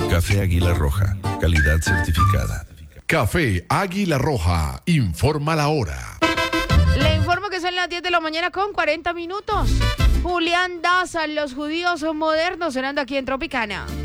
Café Águila Roja, calidad certificada. Café Águila Roja, informa la hora. Le informo que son las 10 de la mañana con 40 minutos. Julián Daza, los judíos son modernos, sonando aquí en Tropicana.